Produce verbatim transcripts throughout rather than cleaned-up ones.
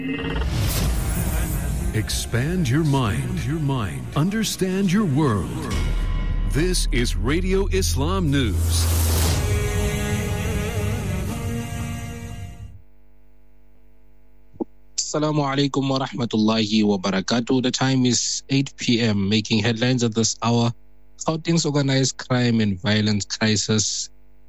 Expand your mind. Your mind. Understand your world. This is Radio Islam News. Assalamu alaikum wa rahmatullahi wa barakatuh. The time is eight p.m. Making headlines at this hour. Gauteng's organized crime and violence crisis.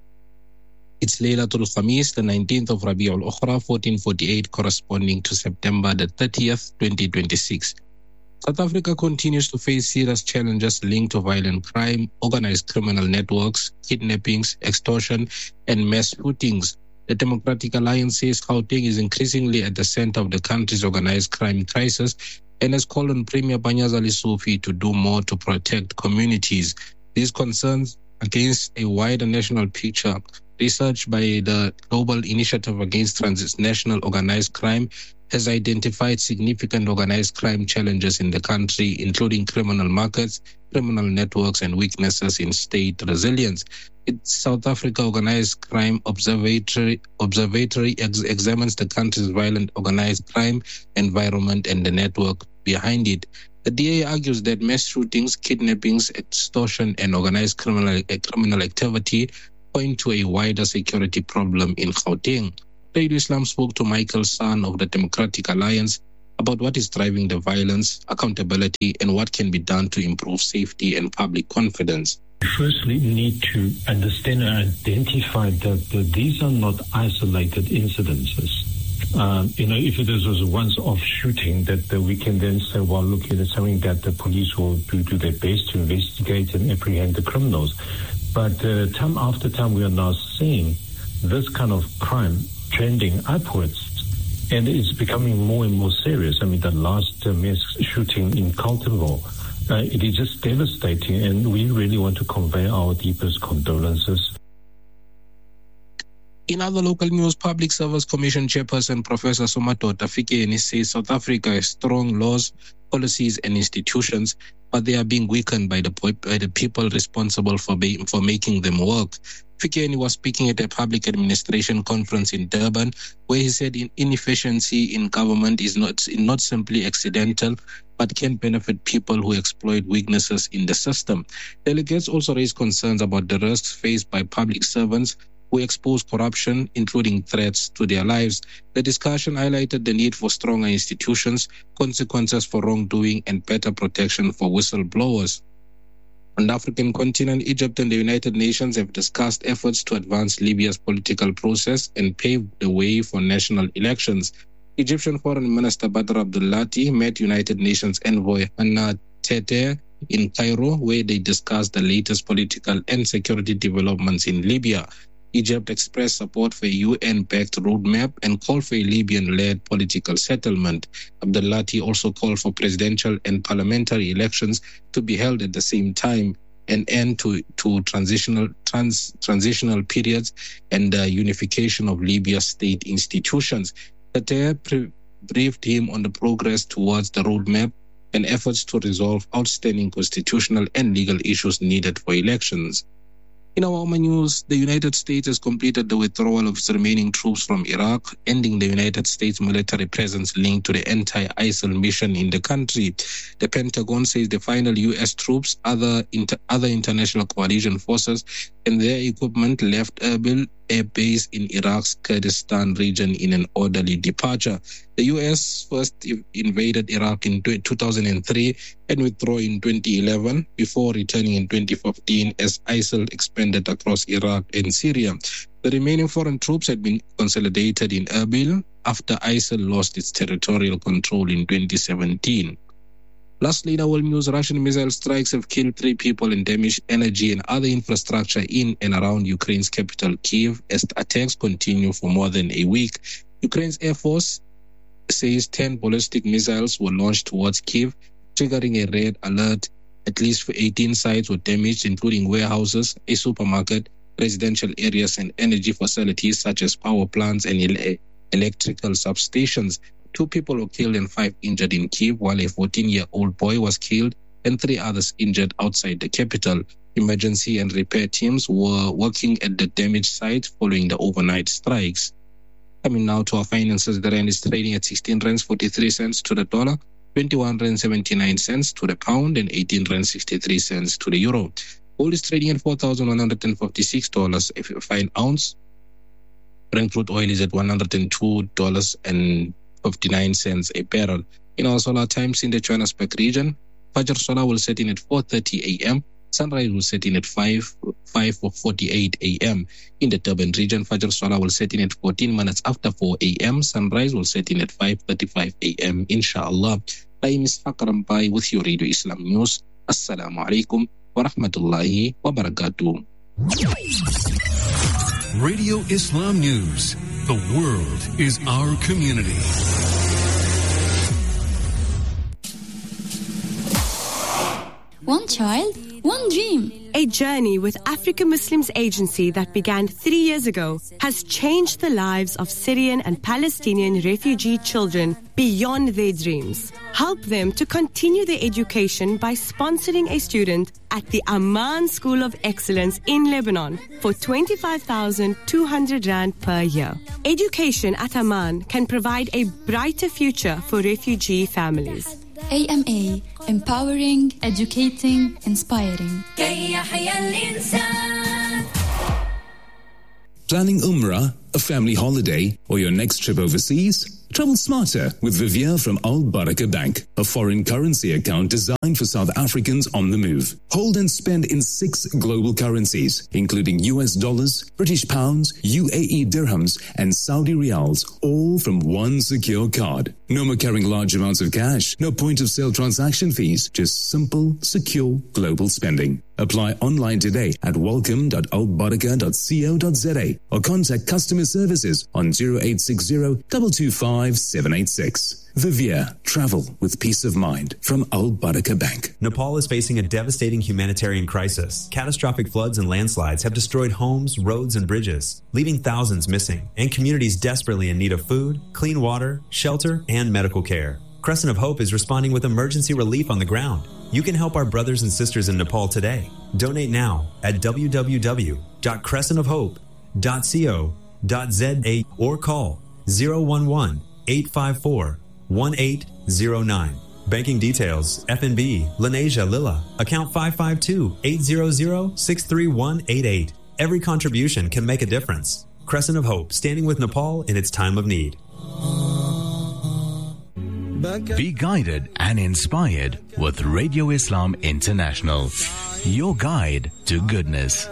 It's Laylatul Khamis, the nineteenth of Rabiul Ukhra, fourteen forty-eight, corresponding to September the thirtieth, twenty twenty-six. South Africa continues to face serious challenges linked to violent crime, organized criminal networks, kidnappings, extortion, and mass shootings. The Democratic Alliance says Gauteng is increasingly at the center of the country's organized crime crisis and has called on Premier Panyaza Lesufi to do more to protect communities. These concerns against a wider national picture. Research by the Global Initiative Against Transnational Organized Crime has identified significant organized crime challenges in the country, including criminal markets, criminal networks, and weaknesses in state resilience. Its South Africa Organized Crime Observatory, Observatory ex- examines the country's violent organized crime environment and the network behind it. The D A argues that mass shootings, kidnappings, extortion, and organized criminal, uh, criminal activity point to a wider security problem in Gauteng. Radio Islam spoke to Michael San of the Democratic Alliance about what is driving the violence, accountability, and what can be done to improve safety and public confidence. Firstly, we need to understand and identify that, that these are not isolated incidences. Um, you know, if it was a once-off shooting, that uh, we can then say, well, look, it is something that the police will do, do their best to investigate and apprehend the criminals. But uh, time after time, we are now seeing this kind of crime trending upwards, and it's becoming more and more serious. I mean, the last uh, mass shooting in Carletonville, uh, it is just devastating, and we really want to convey our deepest condolences. In other local news, Public Service Commission Chairperson Professor Somatota Fikeni says South Africa has strong laws, policies, and institutions, but they are being weakened by the by the people responsible for be, for making them work. Fikeni was speaking at a public administration conference in Durban, where he said in inefficiency in government is not not simply accidental, but can benefit people who exploit weaknesses in the system. Delegates also raised concerns about the risks faced by public servants who expose corruption, including threats to their lives. The discussion highlighted the need for stronger institutions, consequences for wrongdoing, and better protection for whistleblowers. On the African continent, Egypt and the United Nations have discussed efforts to advance Libya's political process and pave the way for national elections. Egyptian Foreign Minister Badr Abdulati met United Nations envoy Hanna Tete in Cairo, where they discussed the latest political and security developments in Libya. Egypt expressed support for a U N-backed roadmap and called for a Libyan-led political settlement. Abdullati also called for presidential and parliamentary elections to be held at the same time, an end to, to transitional trans, transitional periods, and the unification of Libya's state institutions. Tete pre- briefed him on the progress towards the roadmap and efforts to resolve outstanding constitutional and legal issues needed for elections. In our Oman news, the United States has completed the withdrawal of its remaining troops from Iraq, ending the United States military presence linked to the anti-ISIL mission in the country. The Pentagon says the final U S troops, other inter- other international coalition forces, and their equipment left Erbil Air Base in Iraq's Kurdistan region in an orderly departure. The U S first invaded Iraq in two thousand three and withdrew in twenty eleven before returning in twenty fifteen as ISIL expanded across Iraq and Syria. The remaining foreign troops had been consolidated in Erbil after ISIL lost its territorial control in twenty seventeen. Lastly, in our news, Russian missile strikes have killed three people and damaged energy and other infrastructure in and around Ukraine's capital, Kyiv, as attacks continue for more than a week. Ukraine's Air Force says ten ballistic missiles were launched towards Kyiv, triggering a red alert. At least eighteen sites were damaged, including warehouses, a supermarket, residential areas, and energy facilities such as power plants and ele- electrical substations. Two people were killed and five injured in Kyiv, while a fourteen-year-old boy was killed and three others injured outside the capital. Emergency and repair teams were working at the damaged site following the overnight strikes. Coming now to our finances, the rand is trading at sixteen rands forty-three cents to the dollar, twenty-one rands seventy-nine cents to the pound, and eighteen rands sixty-three cents to the euro. Gold is trading at four thousand one hundred fifty-six dollars a fine ounce. Brent crude oil is at one hundred two dollars and fifty-nine cents a barrel. In our solar times in the Johannesburg region, Fajr Solar will set in at four thirty a.m. Sunrise will set in at five forty-eight a.m. In the Durban region, Fajr Solar will set in at fourteen minutes after four a.m. Sunrise will set in at five thirty-five a.m. Inshallah. My name is Fakar Mbai with your Radio Islam News. Assalamu alaikum wa rahmatullahi wa barakatuh. Radio Islam News. The world is our community. One child, one dream. A journey with Africa Muslims Agency that began three years ago has changed the lives of Syrian and Palestinian refugee children beyond their dreams. Help them to continue their education by sponsoring a student at the Amman School of Excellence in Lebanon for twenty-five thousand two hundred rand per year. Education at Amman can provide a brighter future for refugee families. A M A, empowering, educating, inspiring. Planning Umrah, a family holiday, or your next trip overseas? Travel smarter with Vivier from Al Baraka Bank, a foreign currency account designed for South Africans on the move. Hold and spend in six global currencies, including U S dollars, British pounds, U A E dirhams, and Saudi riyals, all from one secure card. No more carrying large amounts of cash, no point-of-sale transaction fees, just simple, secure global spending. Apply online today at welcome dot al baraka dot co dot za or contact customer services on zero eight six zero, two two five, seven eight six. Vivier, travel with peace of mind from Al Baraka Bank. Nepal is facing a devastating humanitarian crisis. Catastrophic floods and landslides have destroyed homes, roads, and bridges, leaving thousands missing and communities desperately in need of food, clean water, shelter, and medical care. Crescent of Hope is responding with emergency relief on the ground. You can help our brothers and sisters in Nepal today. Donate now at w w w dot crescent of hope dot co dot za or call zero one one, eight five four, one eight zero nine. Banking details, F N B, Lenasia Lilla, account five five two, eight zero zero, six three one eight eight. Every contribution can make a difference. Crescent of Hope, standing with Nepal in its time of need. Be guided and inspired with Radio Islam International, your guide to goodness.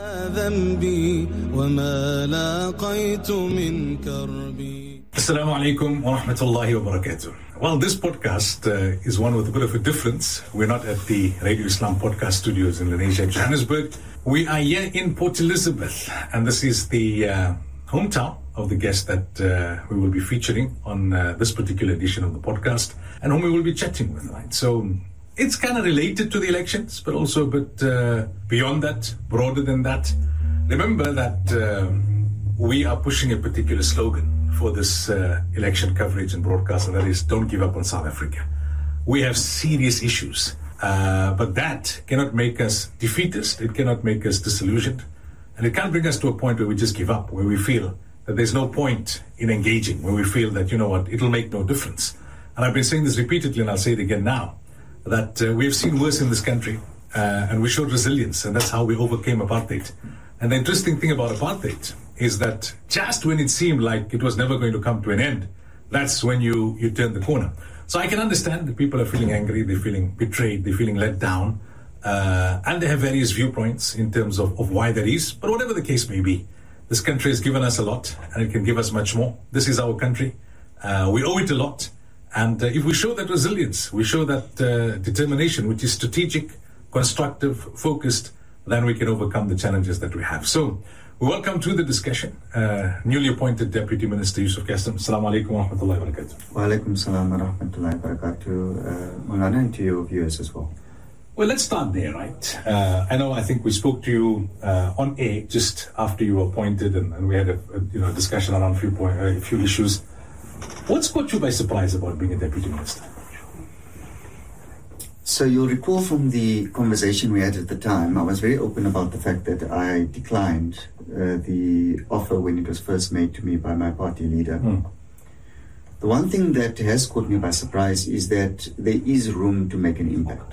Assalamu alaikum wa rahmatullahi wa barakatuh. Well, this podcast uh, is one with a bit of a difference. We're not at the Radio Islam podcast studios in Lenasia, Johannesburg. We are here in Port Elizabeth, and this is the uh, hometown of the guest that uh, we will be featuring on uh, this particular edition of the podcast, and whom we will be chatting with, right? So it's kind of related to the elections, but also a bit uh, beyond that, broader than that. Remember that uh, we are pushing a particular slogan for this uh, election coverage and broadcast, and that is, don't give up on South Africa. We have serious issues, uh, but that cannot make us defeatist, it cannot make us disillusioned, and it can't bring us to a point where we just give up, where we feel that there's no point in engaging, where we feel that, you know what, it'll make no difference. And I've been saying this repeatedly, and I'll say it again now, that uh, we've seen worse in this country, uh, and we showed resilience, and that's how we overcame apartheid. And the interesting thing about apartheid is that just when it seemed like it was never going to come to an end, that's when you, you turn the corner. So I can understand that people are feeling angry, they're feeling betrayed, they're feeling let down, uh, and they have various viewpoints in terms of, of why that is. But whatever the case may be, this country has given us a lot, and it can give us much more. This is our country. Uh, we owe it a lot. And uh, if we show that resilience, we show that uh, determination, which is strategic, constructive, focused, then we can overcome the challenges that we have. So, we welcome to the discussion uh, newly appointed Deputy Minister Yusuf Kassim. Assalamu alaikum wa rahmatullahi wa barakatuh. Wa alaikum salam wa rahmatullahi wa barakatuh. Uh, Maulana, and to your viewers as well. Well, let's start there, right? Uh, I know, I think we spoke to you uh, on air just after you were appointed, and, and we had a, a you know discussion around a few, point, uh, a few issues. What's caught you by surprise about being a Deputy Minister? So you'll recall from the conversation we had at the time, I was very open about the fact that I declined uh, the offer when it was first made to me by my party leader. Mm. The one thing that has caught me by surprise is that there is room to make an impact.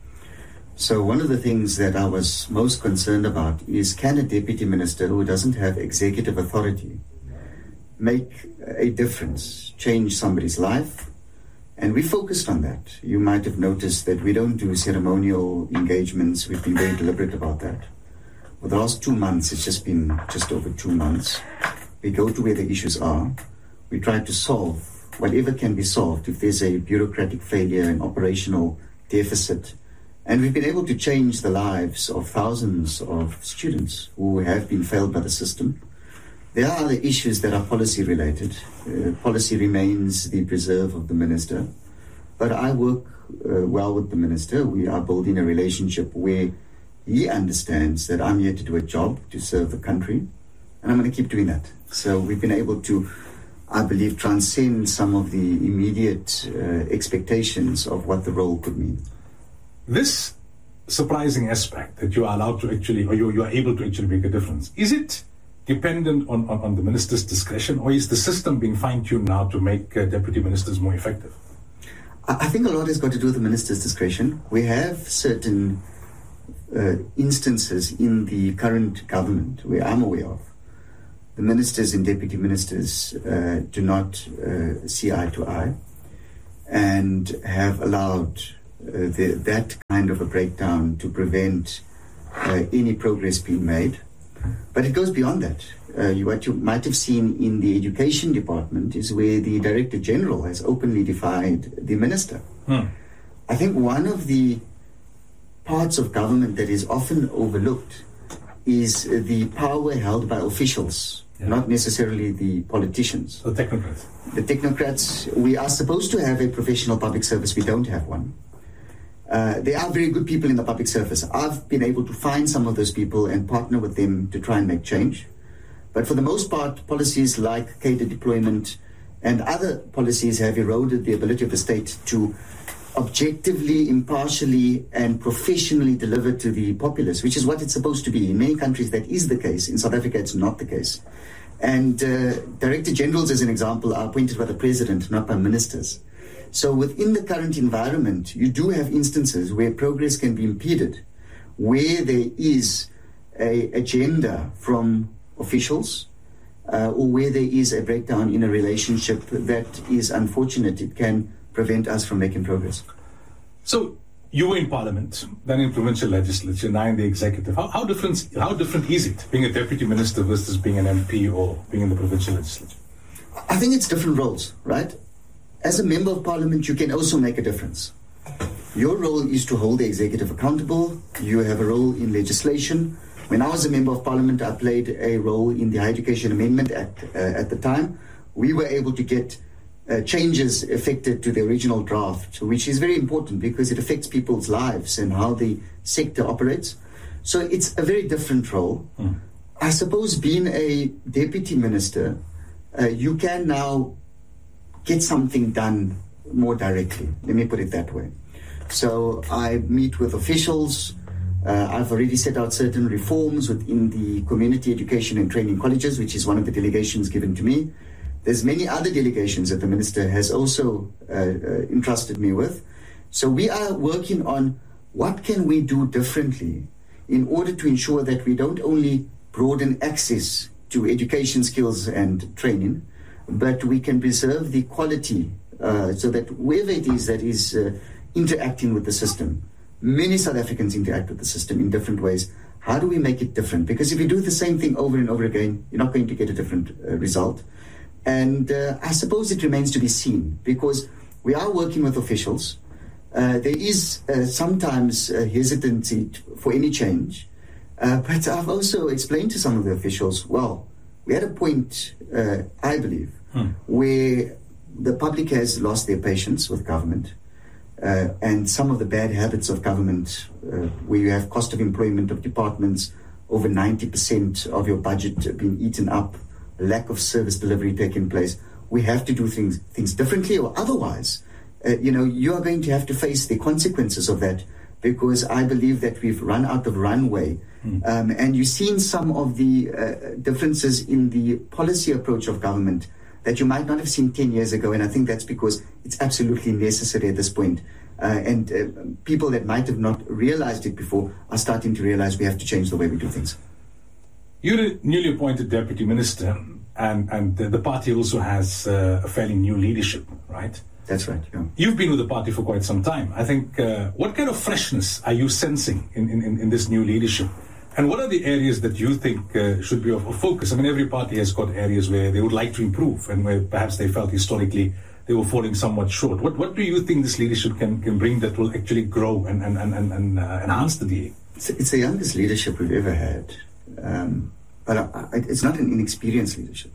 So one of the things that I was most concerned about is, can a deputy minister who doesn't have executive authority make a difference, change somebody's life? And we focused on that. You might have noticed that we don't do ceremonial engagements. We've been very deliberate about that. For the last two months, it's just been just over two months. We go to where the issues are. We try to solve whatever can be solved if there's a bureaucratic failure, an operational deficit. And we've been able to change the lives of thousands of students who have been failed by the system. There are other issues that are policy related. Uh, policy remains the preserve of the minister. But I work uh, well with the minister. We are building a relationship where he understands that I'm here to do a job, to serve the country. And I'm going to keep doing that. So we've been able to, I believe, transcend some of the immediate uh, expectations of what the role could mean. This surprising aspect that you are allowed to actually, or you, you are able to actually make a difference, is it dependent on, on, on the minister's discretion, or is the system being fine-tuned now to make uh, deputy ministers more effective? I think a lot has got to do with the minister's discretion. We have certain uh, instances in the current government where I'm aware of. The ministers and deputy ministers uh, do not uh, see eye to eye and have allowed uh, the, that kind of a breakdown to prevent uh, any progress being made. But it goes beyond that. Uh, you, what you might have seen in the education department is where the Director General has openly defied the minister. Hmm. I think one of the parts of government that is often overlooked is the power held by officials, yeah. not necessarily the politicians. The technocrats. The technocrats. We are supposed to have a professional public service. We don't have one. Uh, there are very good people in the public service. I've been able to find some of those people and partner with them to try and make change. But for the most part, policies like cadre deployment and other policies have eroded the ability of the state to objectively, impartially, and professionally deliver to the populace, which is what it's supposed to be. In many countries, that is the case. In South Africa, it's not the case. And uh, Director Generals, as an example, are appointed by the president, not by ministers. So within the current environment, you do have instances where progress can be impeded, where there is a agenda from officials, uh, or where there is a breakdown in a relationship that is unfortunate. It can prevent us from making progress. So you were in Parliament, then in provincial legislature, now in the executive. How, how different how different is it being a deputy minister versus being an M P or being in the provincial legislature? I think it's different roles, right? As a member of Parliament, you can also make a difference. Your role is to hold the executive accountable. You have a role in legislation. When I was a member of Parliament, I played a role in the Higher Education Amendment Act uh, at the time. We were able to get uh, changes affected to the original draft, which is very important because it affects people's lives and how the sector operates. So it's a very different role. Mm. I suppose being a deputy minister, uh, you can now get something done more directly. Let me put it that way. So I meet with officials. Uh, I've already set out certain reforms within the community education and training colleges, which is one of the delegations given to me. There's many other delegations that the minister has also uh, uh, entrusted me with. So we are working on what can we do differently in order to ensure that we don't only broaden access to education skills and training, but we can preserve the quality uh, so that whoever it is that is uh, interacting with the system, many South Africans interact with the system in different ways. How do we make it different? Because if you do the same thing over and over again, you're not going to get a different uh, result. And uh, I suppose it remains to be seen because we are working with officials. Uh, there is uh, sometimes uh, hesitancy for any change. Uh, but I've also explained to some of the officials, well, we had a point, uh, I believe, Hmm. where the public has lost their patience with government uh, and some of the bad habits of government, uh, where you have cost of employment of departments, over ninety percent of your budget being eaten up, lack of service delivery taking place. We have to do things things differently, or otherwise uh, you know, you are going to have to face the consequences of that, because I believe that we've run out of runway. Mm. Um, and you've seen some of the uh, differences in the policy approach of government that you might not have seen ten years ago. And I think that's because it's absolutely necessary at this point. Uh, and uh, people that might have not realized it before are starting to realize we have to change the way we do things. You're a newly appointed deputy minister, and, and the, the party also has uh, a fairly new leadership, right? That's right, yeah. You've been with the party for quite some time. I think, uh, what kind of freshness are you sensing in, in, in this new leadership? And what are the areas that you think uh, should be of, of focus? I mean, every party has got areas where they would like to improve and where perhaps they felt historically they were falling somewhat short. What what do you think this leadership can, can bring that will actually grow and, and, and, and uh, enhance the D A? It's, it's the youngest leadership we've ever had. Um, but I, I, it's not an inexperienced leadership.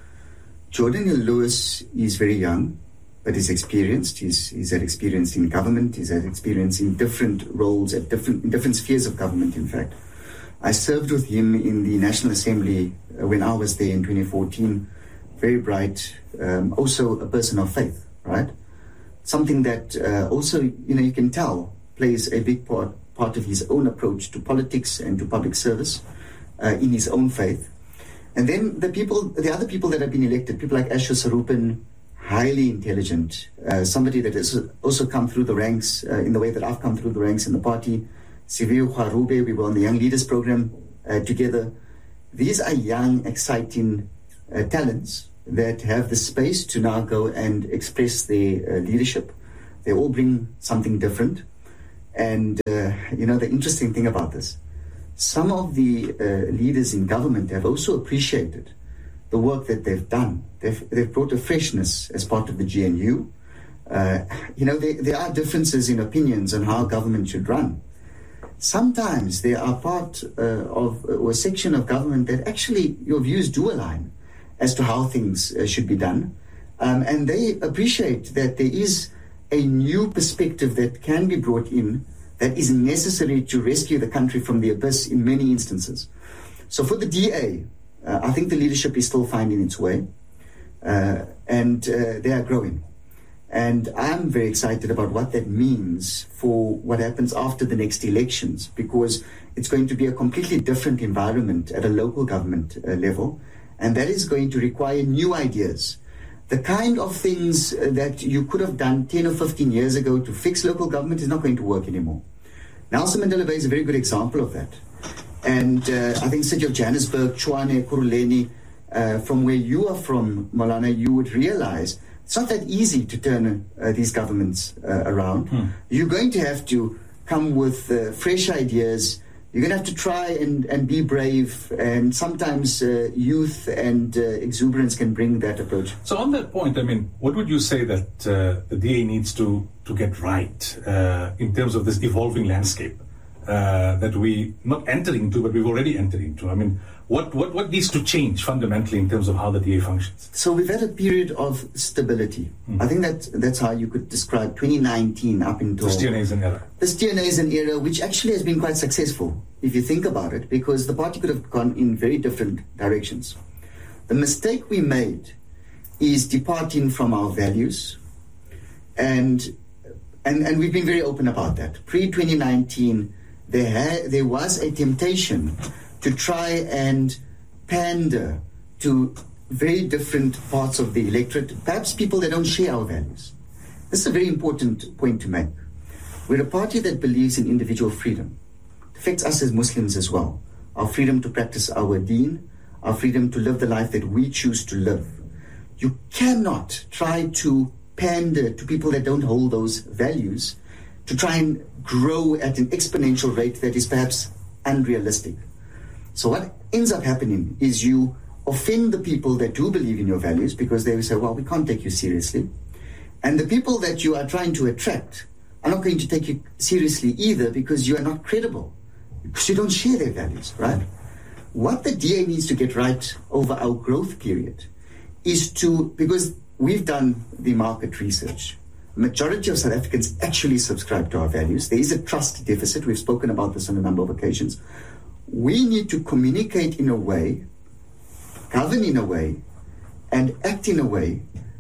Jordan Hill-Lewis is very young, but he's experienced. He's, he's had experience in government. He's had experience in different roles, at different in different spheres of government, in fact. I served with him in the National Assembly uh, when I was there in twenty fourteen. Very bright, um, also a person of faith, right? Something that uh, also, you know, you can tell plays a big part, part of his own approach to politics and to public service uh, in his own faith. And then the people, the other people that have been elected, people like Asher Sarupan, highly intelligent, uh, somebody that has also come through the ranks uh, in the way that I've come through the ranks in the party. Siviu Kharube, we were on the Young Leaders Program uh, together. These are young, exciting uh, talents that have the space to now go and express their uh, leadership. They all bring something different. And, uh, you know, the interesting thing about this, some of the uh, leaders in government have also appreciated the work that they've done. They've, they've brought a freshness as part of the G N U. Uh, you know, there, there are differences in opinions on how government should run. Sometimes there are part uh, of or a section of government that actually your views do align as to how things uh, should be done. Um, and they appreciate that there is a new perspective that can be brought in that is necessary to rescue the country from the abyss in many instances. So for the D A, uh, I think the leadership is still finding its way, uh, and uh, they are growing. And I'm very excited about what that means for what happens after the next elections, because it's going to be a completely different environment at a local government uh, level, and that is going to require new ideas. The kind of things that you could have done ten or fifteen years ago to fix local government is not going to work anymore. Nelson Mandela Bay is a very good example of that. And uh, I think City of Johannesburg, Tshwane, Kuruleni, uh, from where you are from, Malana, you would realize it's not that easy to turn uh, these governments uh, around. Hmm. You're going to have to come with uh, fresh ideas. You're going to have to try and, and be brave. And sometimes uh, youth and uh, exuberance can bring that approach. So on that point, I mean, what would you say that uh, the D A needs to, to get right uh, in terms of this evolving landscape uh, that we not entering into, but we've already entered into? I mean, What, what what needs to change fundamentally in terms of how the D A functions? So we've had a period of stability. Mm. I think that that's how you could describe twenty nineteen up until... The Steernazen era. The Steernazen era, which actually has been quite successful, if you think about it, because the party could have gone in very different directions. The mistake we made is departing from our values, and and, and we've been very open about that. Pre-twenty nineteen, there, ha- there was a temptation to try and pander to very different parts of the electorate, perhaps people that don't share our values. This is a very important point to make. We're a party that believes in individual freedom. It affects us as Muslims as well. Our freedom to practice our deen, our freedom to live the life that we choose to live. You cannot try to pander to people that don't hold those values to try and grow at an exponential rate that is perhaps unrealistic. So what ends up happening is you offend the people that do believe in your values because they will say, well, we can't take you seriously. And the people that you are trying to attract are not going to take you seriously either because you are not credible, because you don't share their values, right? What the D A needs to get right over our growth period is to, because we've done the market research, majority of South Africans actually subscribe to our values. There is a trust deficit. We've spoken about this on a number of occasions. We need to communicate in a way, govern in a way, and act in a way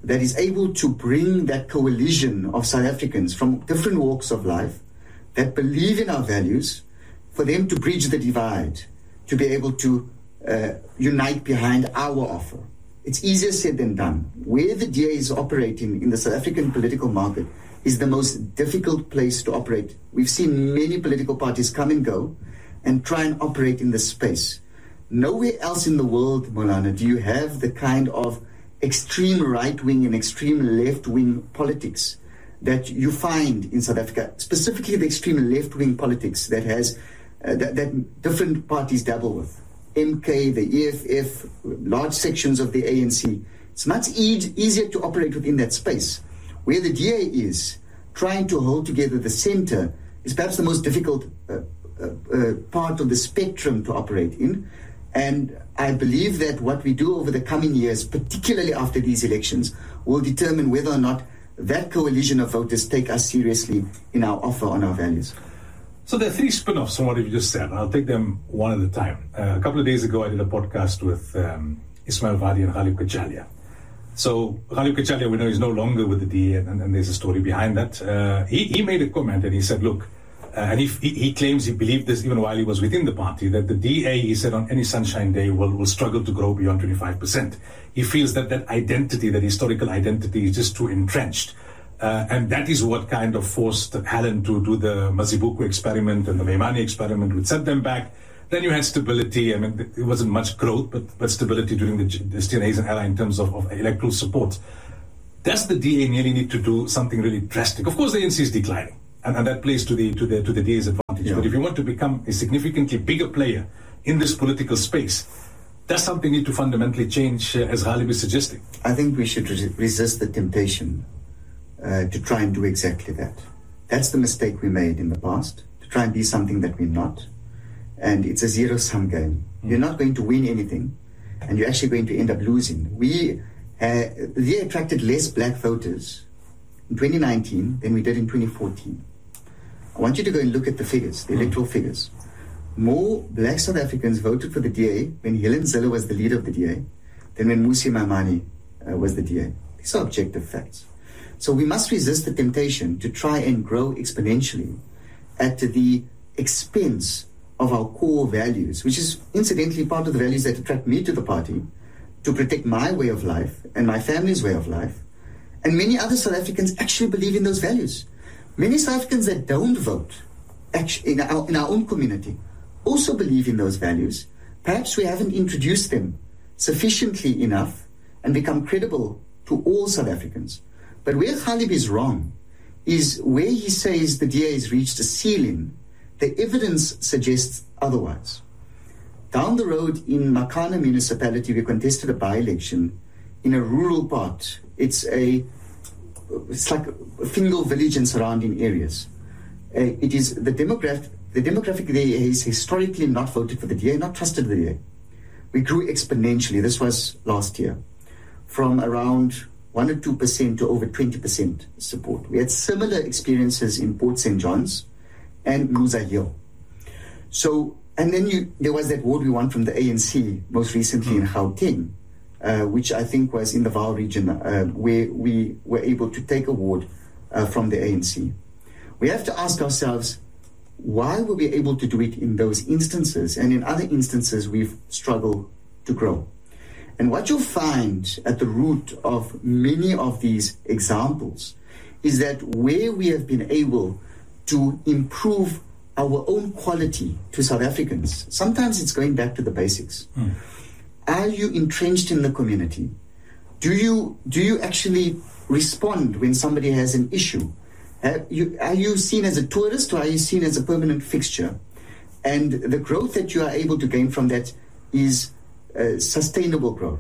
that is able to bring that coalition of South Africans from different walks of life that believe in our values, for them to bridge the divide, to be able to uh, unite behind our offer. It's easier said than done. Where the D A is operating in the South African political market is the most difficult place to operate. We've seen many political parties come and go and try and operate in this space. Nowhere else in the world, Molana, do you have the kind of extreme right-wing and extreme left-wing politics that you find in South Africa, specifically the extreme left-wing politics that has uh, that, that different parties dabble with. M K, the E F F, large sections of the A N C. It's much e- easier to operate within that space. Where the D A is trying to hold together the center is perhaps the most difficult uh, uh, uh, part of the spectrum to operate in. And I believe that what we do over the coming years, particularly after these elections, will determine whether or not that coalition of voters take us seriously in our offer on our values. So there are three spin-offs from what you just said. I'll take them one at a time. Uh, a couple of days ago, I did a podcast with um, Ismail Vadi and Ghalib Kachalia. So Ghalib Kachalia, we know, is no longer with the D A, and, and there's a story behind that. Uh, he, he made a comment and he said, look, uh, and he, he claims he believed this even while he was within the party, that the D A, he said, on any sunshine day will, will struggle to grow beyond twenty-five percent. He feels that that identity, that historical identity, is just too entrenched. Uh, and that is what kind of forced Helen to do the Mazibuko experiment and the Meimani experiment, which set them back. Then you had stability. I mean, it wasn't much growth, but, but stability during the, the Steenhuisen era in terms of, of electoral support. Does the D A nearly need to do something really drastic? Of course, the A N C is declining, and, and that plays to the to the to the D A's advantage. Yeah. But if you want to become a significantly bigger player in this political space, does something need to fundamentally change, uh, as Ghalib is suggesting? I think we should re- resist the temptation Uh, to try and do exactly that. That's the mistake we made in the past, to try and be something that we're not. And it's a zero-sum game. Mm. You're not going to win anything, and you're actually going to end up losing. We, uh, they attracted less black voters in twenty nineteen than we did in twenty fourteen. I want you to go and look at the figures, the mm. electoral figures. More black South Africans voted for the D A when Helen Zille was the leader of the D A than when Mmusi Maimane uh, was the D A. These are objective facts. So we must resist the temptation to try and grow exponentially at the expense of our core values, which is incidentally part of the values that attract me to the party, to protect my way of life and my family's way of life. And many other South Africans actually believe in those values. Many South Africans that don't vote actually in our, in our own community also believe in those values. Perhaps we haven't introduced them sufficiently enough and become credible to all South Africans. But where Ghalib is wrong is where he says the D A has reached a ceiling, the evidence suggests otherwise. Down the road in Makana municipality, we contested a by-election in a rural part. It's a, it's like a Fingal village and surrounding areas. Uh, it is the demographic, the demographic there is historically not voted for the D A, not trusted the D A. We grew exponentially. This was last year, from around one or two percent to over twenty percent support. We had similar experiences in Port Saint John's and Muza Hill. So, and then you, there was that ward we won from the A N C most recently mm. in Gauteng, uh, which I think was in the Vaal region, uh, where we were able to take a ward uh, from the A N C. We have to ask ourselves, why were we able to do it in those instances, and in other instances we've struggled to grow? And what you'll find at the root of many of these examples is that where we have been able to improve our own quality to South Africans, sometimes it's going back to the basics. Mm. Are you entrenched in the community? Do you do you actually respond when somebody has an issue? Have you, are you seen as a tourist, or are you seen as a permanent fixture? And the growth that you are able to gain from that is Uh, sustainable growth.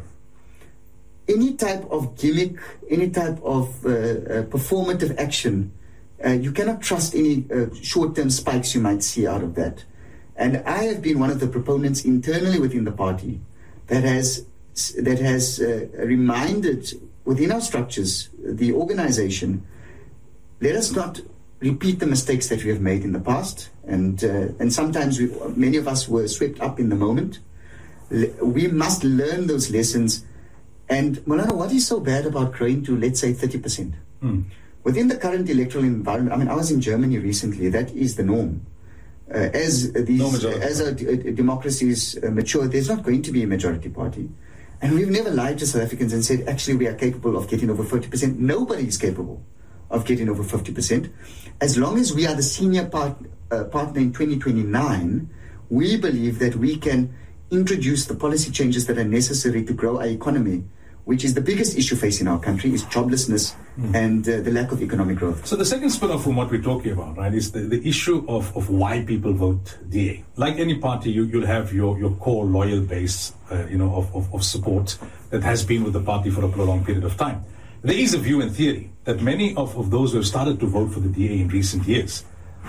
Any type of gimmick, any type of uh, uh, performative action, uh, you cannot trust any uh, short-term spikes you might see out of that. And I have been one of the proponents internally within the party that has that has uh, reminded within our structures, the organization, let us not repeat the mistakes that we have made in the past. And uh, and sometimes we, many of us were swept up in the moment. We must learn those lessons And Molana, what is so bad about growing to, let's say, thirty percent? Mm. Within the current electoral environment, I mean, I was in Germany recently, that is the norm. Uh, as these, no uh, as a, a, a democracies uh, mature, there's not going to be a majority party. And we've never lied to South Africans and said, actually, we are capable of getting over fifty percent. Nobody is capable of getting over fifty percent. As long as we are the senior part, uh, partner in twenty twenty-nine, we believe that we can introduce the policy changes that are necessary to grow our economy, which is the biggest issue facing our country, is joblessness mm. and uh, the lack of economic growth. So the second spin-off from what we're talking about, right, is the, the issue of, of why people vote D A. Like any party, you, you'll have your, your core loyal base, uh, you know, of, of, of support that has been with the party for a prolonged period of time. There is a view in theory that many of, of those who have started to vote for the D A in recent years,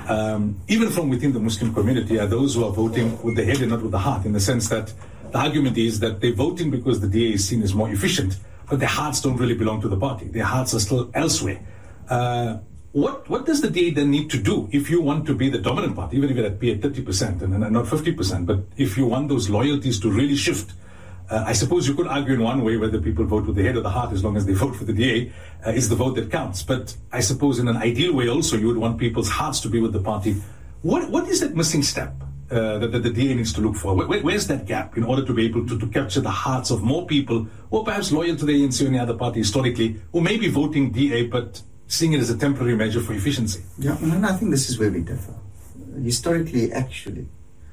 um, even from within the Muslim community, are those who are voting with the head and not with the heart, in the sense that the argument is that they're voting because the D A is seen as more efficient, but their hearts don't really belong to the party. Their hearts are still elsewhere. Uh, what what does the D A then need to do if you want to be the dominant party, even if it be at thirty percent and, and not fifty percent, but if you want those loyalties to really shift? Uh, I suppose you could argue in one way whether people vote with the head or the heart, as long as they vote for the D A, uh, is the vote that counts. But I suppose in an ideal way also, you would want people's hearts to be with the party. What What is that missing step uh, that, that the D A needs to look for? Where, where's that gap in order to be able to, to capture the hearts of more people, or perhaps loyal to the A N C or any other party historically, who may be voting D A but seeing it as a temporary measure for efficiency? Yeah, and I think this is where we differ. Historically, actually,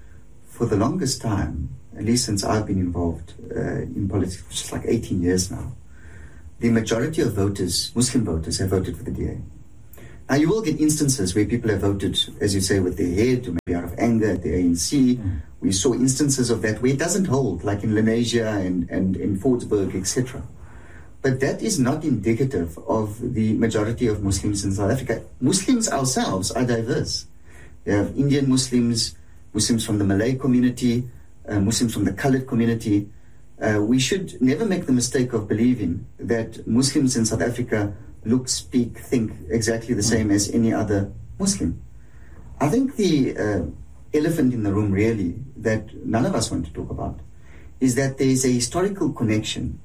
for the longest time, at least since I've been involved uh, in politics, which is like eighteen years now, the majority of voters, Muslim voters, have voted for the D A. Now, you will get instances where people have voted, as you say, with their head, or maybe out of anger at the A N C. Mm. We saw instances of that where it doesn't hold, like in Lenasia and, and in Fordsburg, et cetera. But that is not indicative of the majority of Muslims in South Africa. Muslims ourselves are diverse. We have Indian Muslims, Muslims from the Malay community, Uh, Muslims from the colored community. Uh, we should never make the mistake of believing that Muslims in South Africa look, speak, think exactly the same as any other Muslim. I think the uh, elephant in the room really that none of us want to talk about is that there is a historical connection.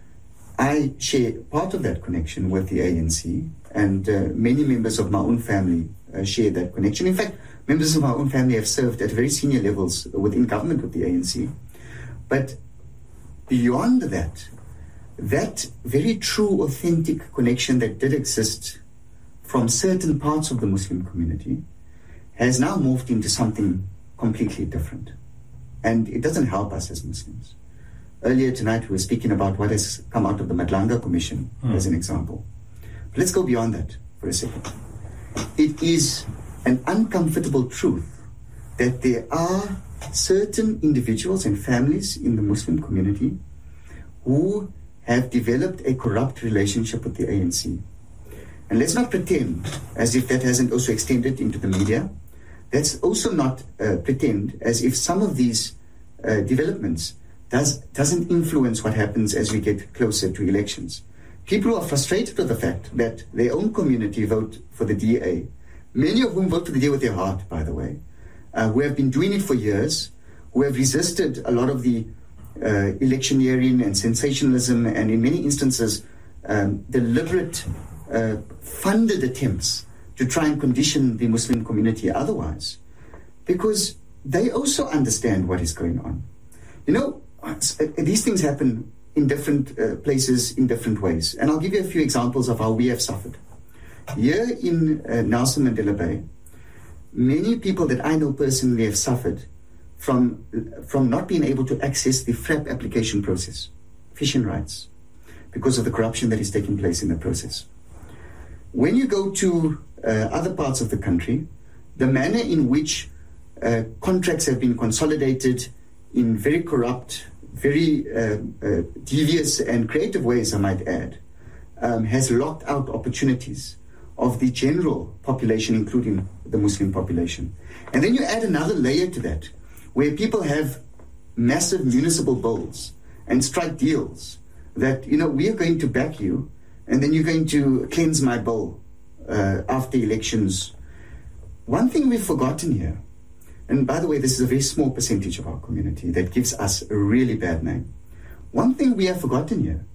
I share part of that connection with the A N C, and uh, many members of my own family uh, share that connection. In fact, members of my own family have served at very senior levels within government with the A N C. But beyond that, that very true, authentic connection that did exist from certain parts of the Muslim community has now morphed into something completely different. And it doesn't help us as Muslims. Earlier tonight, we were speaking about what has come out of the Madlanga Commission, mm. as an example. But let's go beyond that for a second. It is an uncomfortable truth that there are certain individuals and families in the Muslim community who have developed a corrupt relationship with the A N C. And let's not pretend as if that hasn't also extended into the media. Let's also not uh, pretend as if some of these uh, developments does, doesn't influence what happens as we get closer to elections. People who are frustrated with the fact that their own community vote for the D A, many of whom vote for the D A with their heart, by the way, uh, who have been doing it for years, who have resisted a lot of the uh, electioneering and sensationalism, and in many instances, um, deliberate, uh, funded attempts to try and condition the Muslim community otherwise, because they also understand what is going on. You know, these things happen in different uh, places in different ways. And I'll give you a few examples of how we have suffered. Here in uh, Nelson Mandela Bay, many people that I know personally have suffered from, from not being able to access the FRAP application process, fishing rights, because of the corruption that is taking place in the process. When you go to uh, other parts of the country, the manner in which uh, contracts have been consolidated in very corrupt, very uh, uh, devious and creative ways, I might add, um, has locked out opportunities of the general population, including the Muslim population. And then you add another layer to that, where people have massive municipal bills and strike deals that, you know, we are going to back you, and then you're going to cleanse my bill uh, after elections. One thing we've forgotten here, and by the way, this is a very small percentage of our community that gives us a really bad name. One thing we have forgotten here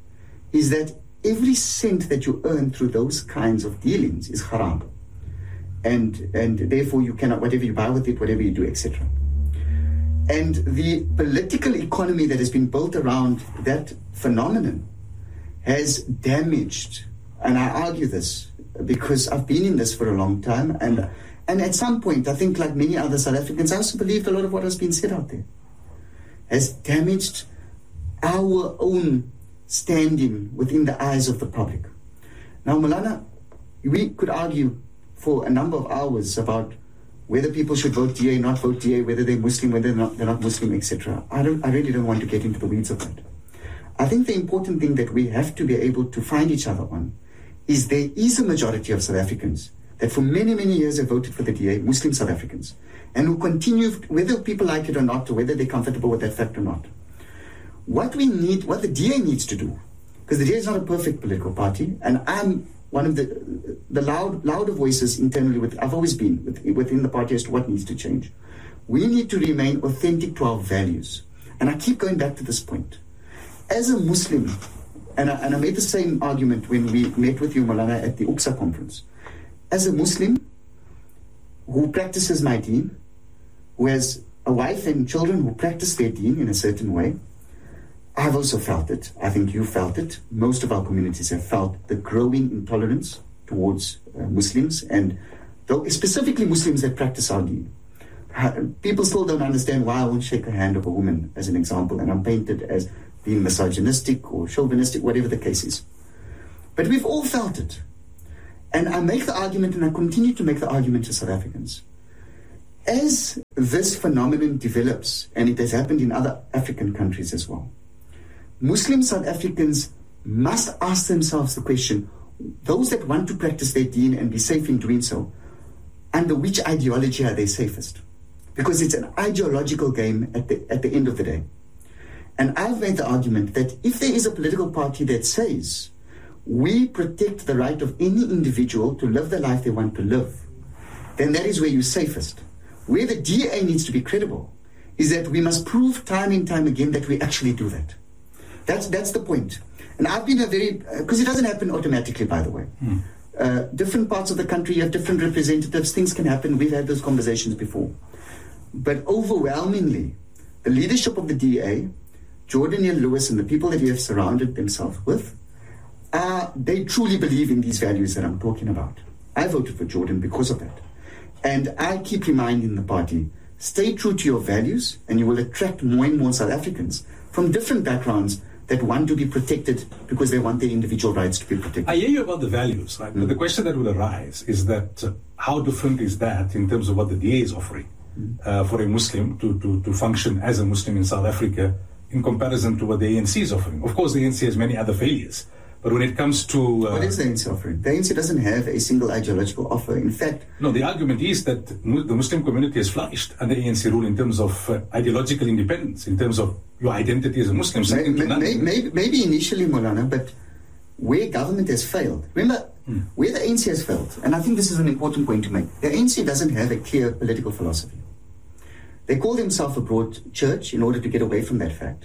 is that every cent that you earn through those kinds of dealings is haram. And, and therefore you cannot, whatever you buy with it, whatever you do, et cetera. And the political economy that has been built around that phenomenon has damaged, and I argue this because I've been in this for a long time, and and at some point, I think like many other South Africans, I also believed a lot of what has been said out there has damaged our own standing within the eyes of the public. Now, Malana, we could argue for a number of hours about whether people should vote D A, not vote D A, whether they're Muslim, whether they're not, they're not Muslim, et cetera. I don't. I really don't want to get into the weeds of that. I think the important thing that we have to be able to find each other on is there is a majority of South Africans that for many, many years have voted for the D A, Muslim South Africans, and who continue, whether people like it or not, or whether they're comfortable with that fact or not. What we need, what the D A needs to do, because the D A is not a perfect political party, and I'm one of the the loud louder voices internally, with I've always been with, within the party as to what needs to change. We need to remain authentic to our values. And I keep going back to this point. As a Muslim, and I, and I made the same argument when we met with you, Malana, at the U K S A conference. As a Muslim who practices my deen, who has a wife and children who practice their deen in a certain way, I've also felt it. I think you felt it. Most of our communities have felt the growing intolerance towards uh, Muslims, and though specifically Muslims that practice our deen. People still don't understand why I won't shake a hand of a woman, as an example, and I'm painted as being misogynistic or chauvinistic, whatever the case is. But we've all felt it. And I make the argument, and I continue to make the argument to South Africans. As this phenomenon develops, and it has happened in other African countries as well, Muslim South Africans must ask themselves the question, those that want to practice their deen and be safe in doing so, under which ideology are they safest? Because it's an ideological game at the, at the end of the day. And I've made the argument that if there is a political party that says, we protect the right of any individual to live the life they want to live, then that is where you're safest. Where the D A needs to be credible is that we must prove time and time again that we actually do that. That's that's the point. And I've been a very, because uh, it doesn't happen automatically, by the way. Mm. Uh, different parts of the country, you have different representatives, things can happen. We've had those conversations before. But overwhelmingly, the leadership of the D A, Jordan Neal Lewis and the people that he has surrounded themselves with, uh, they truly believe in these values that I'm talking about. I voted for Jordan because of that. And I keep reminding the party, stay true to your values and you will attract more and more South Africans from different backgrounds that want to be protected because they want their individual rights to be protected. I hear you about the values, right? Mm. But the question that will arise is that uh, how different is that in terms of what the D A is offering mm. uh, for a Muslim to, to, to function as a Muslim in South Africa in comparison to what the A N C is offering? Of course, the A N C has many other failures. But when it comes to... Uh, what is the A N C offering? The A N C doesn't have a single ideological offer. In fact... No, the argument is that the Muslim community has flourished under A N C rule in terms of uh, ideological independence, in terms of your identity as a Muslim. Maybe, maybe, maybe, maybe initially, Molana, but where government has failed... Remember, hmm. where the A N C has failed, and I think this is an important point to make, the A N C doesn't have a clear political philosophy. They call themselves a broad church in order to get away from that fact.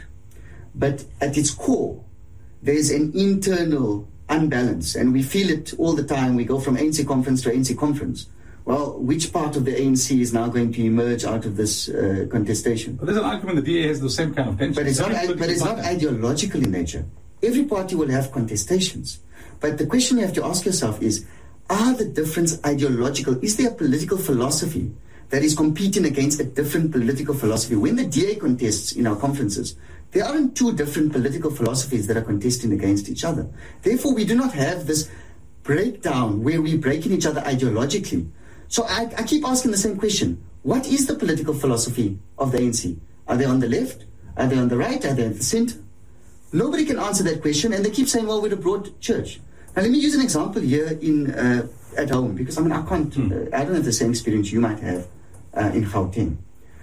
But at its core, there's an internal unbalance, and we feel it all the time. We go from A N C conference to A N C conference. Well, which part of the A N C is now going to emerge out of this uh, contestation? But there's an argument the D A has the same kind of tension. But it's, not, but it's not ideological in nature. Every party will have contestations. But the question you have to ask yourself is, are the difference ideological? Is there a political philosophy that is competing against a different political philosophy? When the D A contests in our conferences, there aren't two different political philosophies that are contesting against each other. Therefore, we do not have this breakdown where we're breaking each other ideologically. So I, I keep asking the same question. What is the political philosophy of the A N C? Are they on the left? Are they on the right? Are they at the center? Nobody can answer that question, and they keep saying, well, we're a broad church. Now, let me use an example here in uh, at home, because I mean, I can't, mm. uh, I don't have the same experience you might have uh, in Gauteng.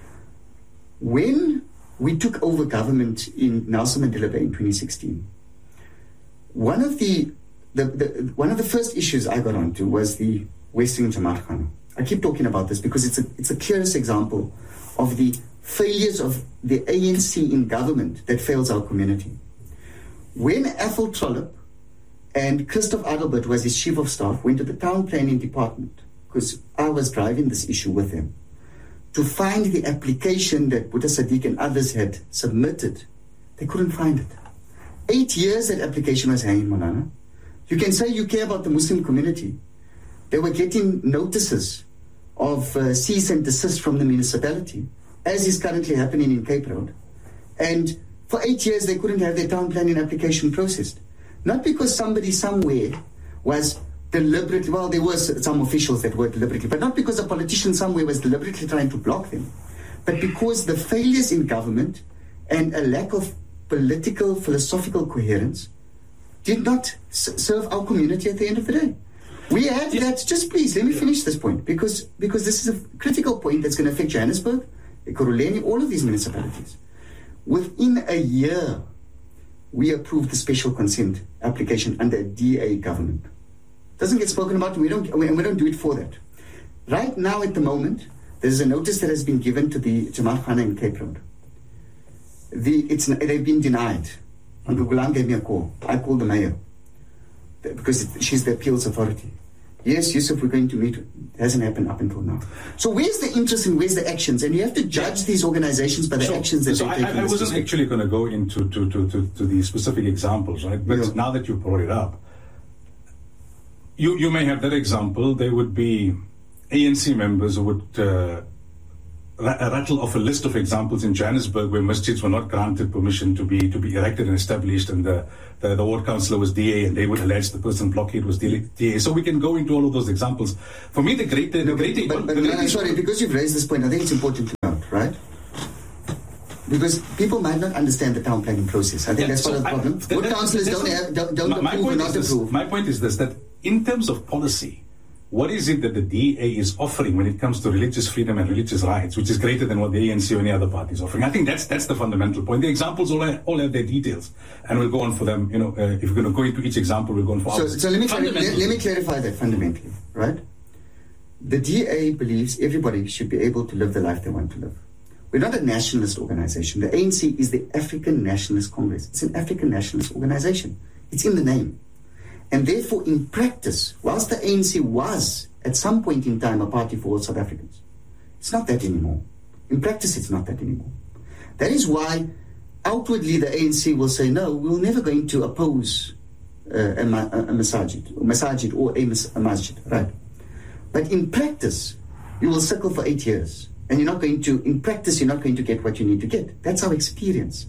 When we took over government in Nelson Mandela Bay in twenty sixteen, one of the, the, the one of the first issues I got onto was the Western Jamaat Khana. I keep talking about this because it's a it's the clearest example of the failures of the A N C in government that fails our community. When Athol Trollip and Christoph Adelbert, who was his chief of staff, went to the town planning department, because I was driving this issue with them, to find the application that Buddha Sadiq and others had submitted, they couldn't find it. Eight years that application was hanging, Malana. You can say you care about the Muslim community. They were getting notices of uh, cease and desist from the municipality, as is currently happening in Cape Road. And for eight years, they couldn't have their town planning application processed. Not because somebody somewhere was deliberately, well, there were some officials that were deliberately, but not because a politician somewhere was deliberately trying to block them, but because the failures in government and a lack of political, philosophical coherence did not s- serve our community at the end of the day. We had yeah. that, just please, let me finish this point, because because this is a critical point that's going to affect Johannesburg, Ekurhuleni, all of these municipalities. Within a year, we approved the special consent application under a D A government. Doesn't get spoken about, we don't, and we don't do it for that. Right now, at the moment, there's a notice that has been given to the Jamaat Khana in Cape Road. The, it's, they've been denied. And Gulam gave me a call. I called the mayor, because she's the appeals authority. Yes, Yusuf, we're going to meet. It hasn't happened up until now. So where's the interest and where's the actions? And you have to judge these organizations by the so, actions that so they I, take. I, I wasn't actually going to go into to, to, to, to the specific examples, right? But yeah. now that you brought it up, you, you may have that example. There would be A N C members who would uh, rattle off a list of examples in Johannesburg where masjids were not granted permission to be to be erected and established, and the, the, the ward councillor was D A, and they would allege the person blockade was D A. So we can go into all of those examples. For me, the great, the, the great. But, but the no, I'm sorry, because you've raised this point, I think it's important to note, right? Because people might not understand the town planning process. I think yeah, that's part so of the problem. I, ward councillors don't have, don't, don't my, approve or not this, approve. My point is this: that in terms of policy, what is it that the D A is offering when it comes to religious freedom and religious rights, which is greater than what the A N C or any other party is offering? I think that's that's the fundamental point. The examples all have, all have their details, and we'll go on for them. You know, uh, if we're going to go into each example, we'll go on for so, hours. So let me, clar- let, let me clarify that fundamentally, right? The D A believes everybody should be able to live the life they want to live. We're not a nationalist organization. The A N C is the African Nationalist Congress. It's an African nationalist organization. It's in the name. And therefore, in practice, whilst the A N C was, at some point in time, a party for all South Africans, it's not that anymore. In practice, it's not that anymore. That is why, outwardly, the A N C will say, no, we're never going to oppose uh, a, a, a masajid, a masajid or a, mas- a masjid, right? But in practice, you will circle for eight years. And you're not going to, in practice, you're not going to get what you need to get. That's our experience.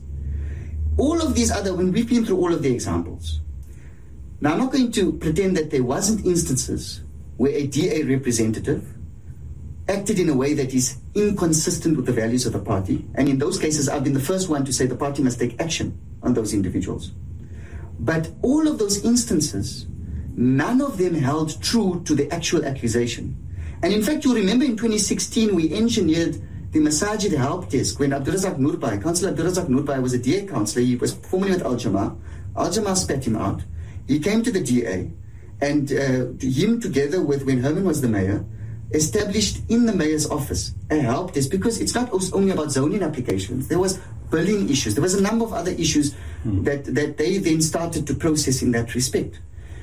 All of these other, when we've been through all of the examples, now, I'm not going to pretend that there wasn't instances where a D A representative acted in a way that is inconsistent with the values of the party. And in those cases, I've been the first one to say the party must take action on those individuals. But all of those instances, none of them held true to the actual accusation. And in fact, you remember in twenty sixteen, we engineered the Masajid help desk when Abdurazak Nurbai, Councillor Abdurazak Nurbai was a D A councillor. He was formerly with Al-Jamaa. Al-Jamaa spat him out. He came to the D A, and uh, him together with, when Herman was the mayor, established in the mayor's office a help desk, because it's not only about zoning applications. There was billing issues. There was a number of other issues mm. that, that they then started to process in that respect.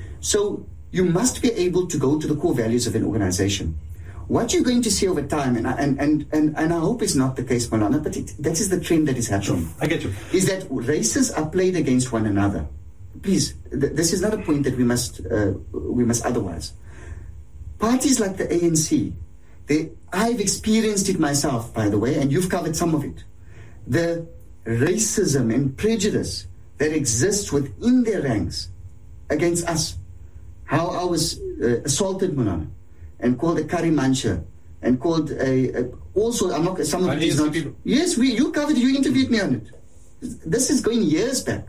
So you must be able to go to the core values of an organization. What you're going to see over time, and I, and, and, and, and I hope it's not the case, Malana, but it, that is the trend that is happening. Sure. I get you. Is that races are played against one another. Please, th- this is not a point that we must uh, we must otherwise. Parties like the A N C, they, I've experienced it myself, by the way, and you've covered some of it. The racism and prejudice that exists within their ranks against us. How I was uh, assaulted, Munana, and called a curry mancha, and called a, a also I'm not some of it is not. Yes, we you covered, you interviewed me on it. This is going years back.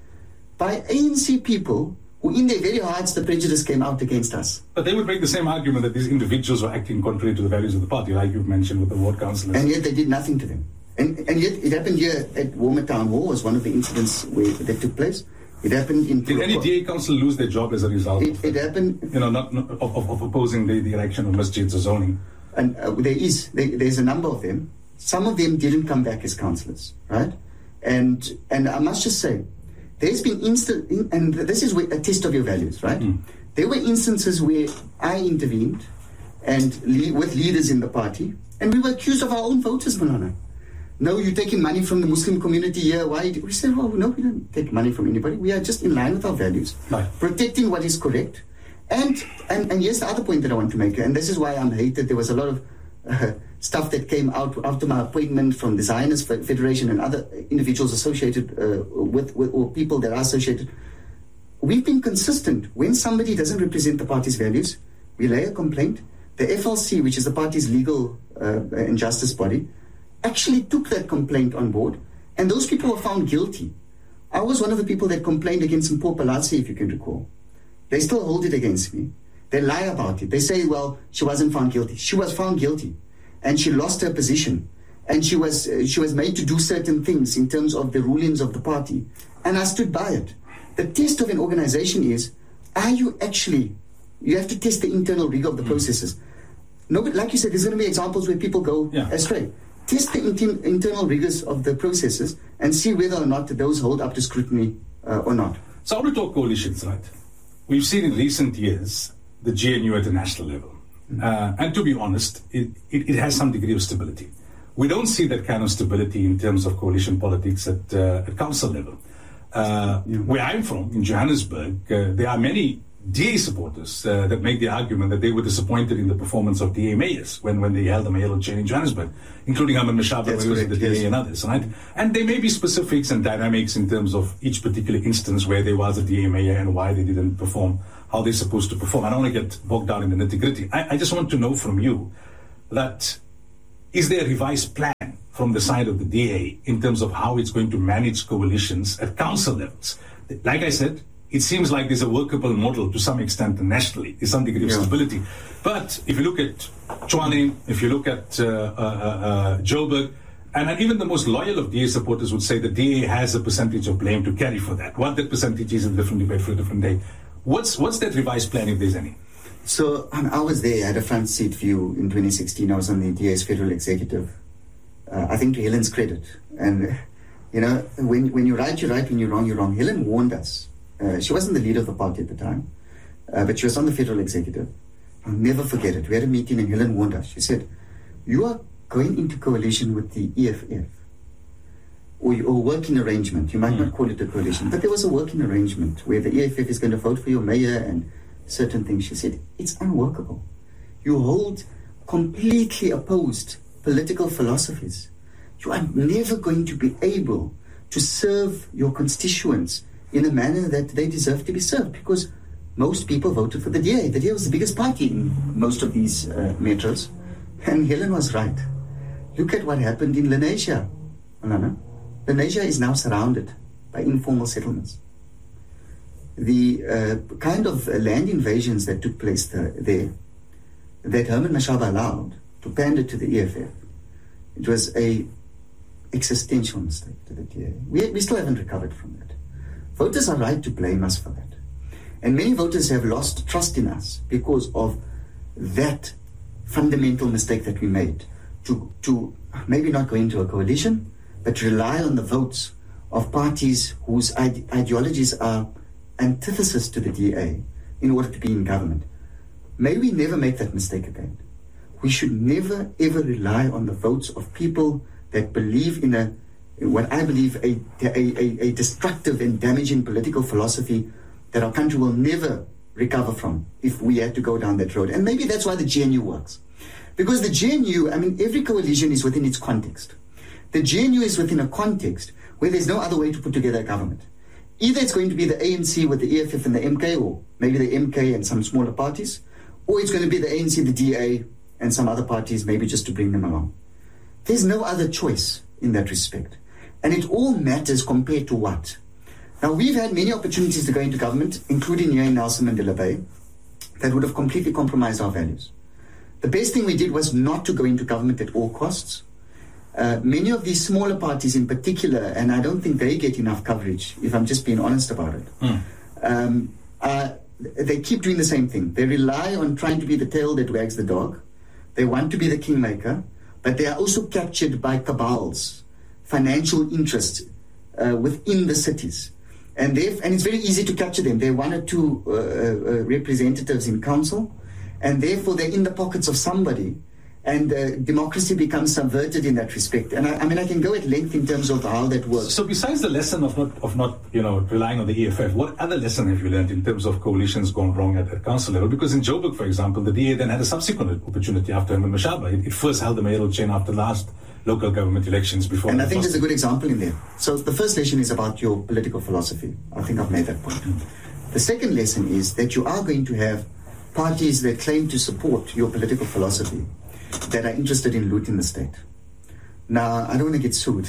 By A N C people who in their very hearts the prejudice came out against us. But they would make the same argument that these individuals were acting contrary to the values of the party, like you've mentioned with the ward councillors. And yet they did nothing to them. And and yet it happened here at Walmer Town Hall was one of the incidents where that took place. It happened in... Did any D A council lose their job as a result? It, it happened... You know, not, not of, of opposing the, the erection of masjids or zoning. And uh, there is, there, there's a number of them. Some of them didn't come back as councillors, right? And and I must just say, there's been instant, in, and this is where, a test of your values, right? Mm. There were instances where I intervened and le- with leaders in the party, and we were accused of our own voters, Malana. No, you're taking money from the Muslim community here. Why? We said, well, no, we don't take money from anybody. We are just in line with our values, right. Protecting what is correct. And, and and yes, the other point that I want to make, and this is why I'm hated, there was a lot of uh, stuff that came out after my appointment from the Zionist Federation and other individuals associated uh, with, with, or people that are associated. We've been consistent. When somebody doesn't represent the party's values, we lay a complaint. The F L C, which is the party's legal uh, and justice body, actually took that complaint on board, and those people were found guilty. I was one of the people that complained against Mpho Palazzi, if you can recall. They still hold it against me. They lie about it. They say, well, she wasn't found guilty. She was found guilty, and she lost her position, and she was uh, she was made to do certain things in terms of the rulings of the party, and I stood by it. The test of an organization is, are you actually, you have to test the internal rigor of the processes. No, but like you said, there's going to be examples where people go yeah. astray. Test the inter- internal rigors of the processes and see whether or not those hold up to scrutiny uh, or not. So I want to talk coalitions, right? We've seen in recent years the G N U at a national level. Mm-hmm. Uh, and to be honest, it, it, it has some degree of stability. We don't see that kind of stability in terms of coalition politics at, uh, at council level. Uh, yeah. Where I'm from, in Johannesburg, uh, there are many D A supporters uh, that make the argument that they were disappointed in the performance of D A mayors when, when they held the mayoral chain in Johannesburg, including Ahmed Mashaba, who was the D A yes. and others, right? And there may be specifics and dynamics in terms of each particular instance where there was a D A mayor and why they didn't perform how they're supposed to perform. I don't want to get bogged down in the nitty-gritty. I, I just want to know from you that is there a revised plan from the side of the D A in terms of how it's going to manage coalitions at council levels? Like I said, it seems like there's a workable model to some extent nationally. There's some degree of yeah. stability. But if you look at Tshwane, if you look at uh, uh, uh, Joburg, and even the most loyal of D A supporters would say the D A has a percentage of blame to carry for that. What that percentage is a different debate for a different day. What's what's that revised plan, if there's any? So um, I was there, I had a front seat view in twenty sixteen. I was on the D A's federal executive. Uh, I think to Helen's credit. And, you know, when, when you're right, you're right. When you're wrong, you're wrong. Helen warned us. Uh, she wasn't the leader of the party at the time, uh, but she was on the federal executive. I'll never forget it. We had a meeting and Helen warned us. She said, you are going into coalition with the E F F, or, or working arrangement. You might mm. not call it a coalition, but there was a working arrangement where the E F F is going to vote for your mayor and certain things. She said, it's unworkable. You hold completely opposed political philosophies. You are never going to be able to serve your constituents in a manner that they deserve to be served, because most people voted for the D A. The D A was the biggest party in most of these uh, metros. And Helen was right. Look at what happened in Lenasia. Alana. Lenasia is now surrounded by informal settlements. The uh, kind of uh, land invasions that took place there, there that Herman Mashaba allowed to pander to the E F F, it was a existential mistake to the D A. We, we still haven't recovered from that. Voters are right to blame us for that. And many voters have lost trust in us because of that fundamental mistake that we made to, to maybe not go into a coalition, but rely on the votes of parties whose ide- ideologies are antithesis to the D A in order to be in government. May we never make that mistake again. We should never, ever rely on the votes of people that believe in a what I believe a, a, a, a destructive and damaging political philosophy that our country will never recover from if we had to go down that road. And maybe that's why the G N U works. Because the G N U, I mean, every coalition is within its context. The G N U is within a context where there's no other way to put together a government. Either it's going to be the A N C with the E F F and the M K, or maybe the M K and some smaller parties, or it's going to be the A N C, the D A, and some other parties, maybe just to bring them along. There's no other choice in that respect. And it all matters compared to what? Now, we've had many opportunities to go into government, including here in Nelson Mandela Bay, that would have completely compromised our values. The best thing we did was not to go into government at all costs. Uh, many of these smaller parties in particular, and I don't think they get enough coverage, if I'm just being honest about it, mm. um, uh, they keep doing the same thing. They rely on trying to be the tail that wags the dog. They want to be the kingmaker, but they are also captured by cabals, financial interests uh, within the cities. And, and it's very easy to capture them. There are one or two uh, uh, representatives in council, and therefore they're in the pockets of somebody, and uh, democracy becomes subverted in that respect. And I, I mean, I can go at length in terms of how that works. So besides the lesson of not, of not you know, relying on the E F F, what other lesson have you learned in terms of coalitions gone wrong at, at council level? Because in Joburg, for example, the D A then had a subsequent opportunity after Herman Mashaba. It, it first held the mayoral chain after the last local government elections before. And I think there's a good example in there. So the first lesson is about your political philosophy. I think I've made that point. Mm-hmm. The second lesson is that you are going to have parties that claim to support your political philosophy that are interested in looting the state. Now, I don't want to get sued,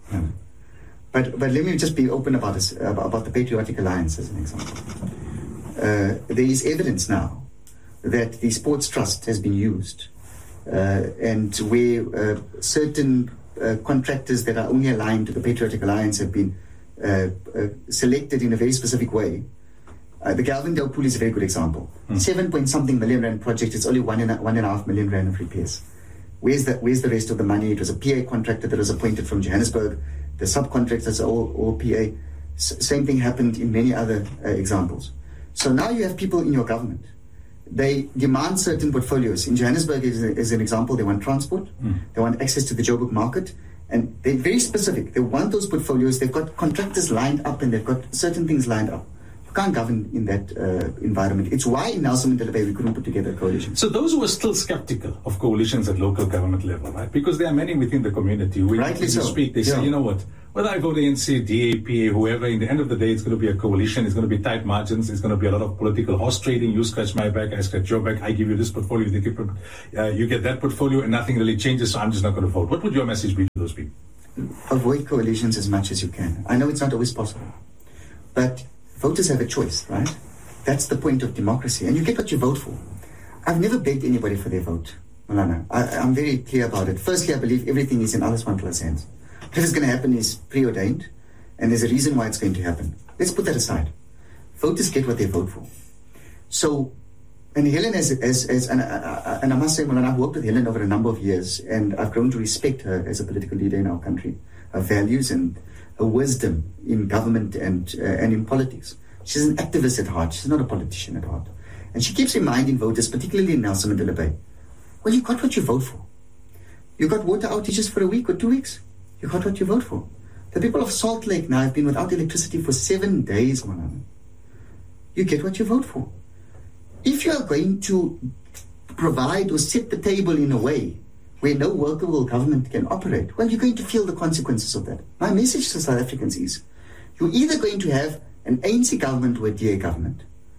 but but let me just be open about this, about the Patriotic Alliance as an example. Uh, there is evidence now that the Sports Trust has been used, uh, and where uh, certain uh, contractors that are only aligned to the Patriotic Alliance have been uh, uh, selected in a very specific way. Uh, the Galvindale Pool is a very good example. Mm. Seven point something million rand project. It's only one and a, one and a half million rand of repairs. Where's the Where's the rest of the money? It was a P A contractor that was appointed from Johannesburg. The subcontractors are all, all P A. S- same thing happened in many other uh, examples. So now you have people in your government. They demand certain portfolios. In Johannesburg, as, a, as an example, they want transport. Mm. They want access to the Joburg market. And they're very specific. They want those portfolios. They've got contractors lined up and they've got certain things lined up. Can't govern in that uh, environment. It's why in Nelson Mandela Bay we couldn't put together a coalition. So those who are still skeptical of coalitions at local government level, right? Because there are many within the community who, rightly so, speak, they yeah. say, you know what, whether I vote A N C, D A, P A, whoever, in the end of the day, it's going to be a coalition. It's going to be tight margins. It's going to be a lot of political horse trading. You scratch my back, I scratch your back. I give you this portfolio, you, give, uh, you get that portfolio, and nothing really changes. So I'm just not going to vote. What would your message be to those people? Avoid coalitions as much as you can. I know it's not always possible, but voters have a choice, right? That's the point of democracy. And you get what you vote for. I've never begged anybody for their vote, Malana. I, I'm very clear about it. Firstly, I believe everything is in Allah subhanahu wa ta'ala's hands. What is going to happen is preordained, and there's a reason why it's going to happen. Let's put that aside. Voters get what they vote for. So, and Helen, as, as, as and, I, and I must say, Malana, I've worked with Helen over a number of years, and I've grown to respect her as a political leader in our country, her values and her wisdom in government and uh, and in politics. She's an activist at heart. She's not a politician at heart. And she keeps reminding voters, particularly in Nelson Mandela Bay, well, you got what you vote for. You got water outages for a week or two weeks. You got what you vote for. The people of Salt Lake now have been without electricity for seven days, man. You get what you vote for. If you are going to provide or set the table in a way where no workable government can operate, well, you're going to feel the consequences of that. My message to South Africans is, you're either going to have an A N C government or a D A government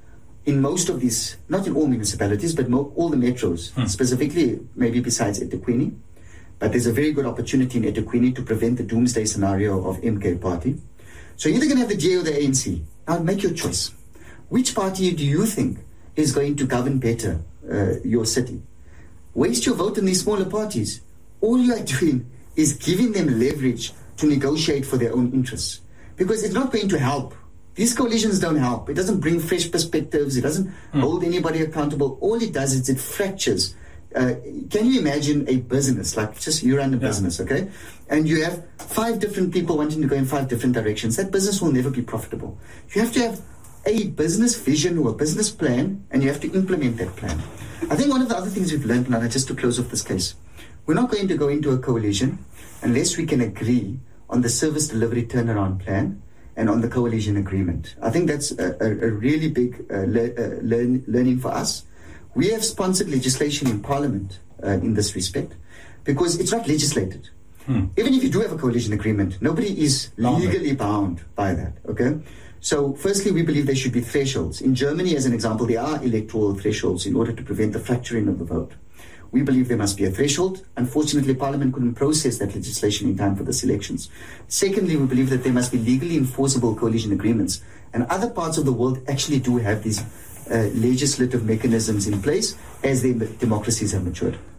in most of these, not in all municipalities, but mo- all the metros, hmm. specifically maybe besides eThekwini. But there's a very good opportunity in eThekwini to prevent the doomsday scenario of M K Party. So you're either going to have the D A or the A N C. Now make your choice. Which party do you think is going to govern better uh, your city? Waste your vote in these smaller parties. All you are doing is giving them leverage to negotiate for their own interests. Because it's not going to help. These coalitions don't help. It doesn't bring fresh perspectives. It doesn't mm. hold anybody accountable. All it does is it fractures. Uh, can you imagine a business, like just you run a yeah. business, okay? And you have five different people wanting to go in five different directions. That business will never be profitable. You have to have a business vision or a business plan, and you have to implement that plan. I think one of the other things we've learned, Nana, just to close off this case, we're not going to go into a coalition unless we can agree on the service delivery turnaround plan and on the coalition agreement. I think that's a, a, a really big uh, le- uh, learn, learning for us. We have sponsored legislation in Parliament uh, in this respect because it's not legislated. Hmm. Even if you do have a coalition agreement, nobody is legally bound by that, okay? So firstly, we believe there should be thresholds. In Germany, as an example, there are electoral thresholds in order to prevent the fracturing of the vote. We believe there must be a threshold. Unfortunately, Parliament couldn't process that legislation in time for this elections. Secondly, we believe that there must be legally enforceable coalition agreements. And other parts of the world actually do have these uh, legislative mechanisms in place as their democracies have matured.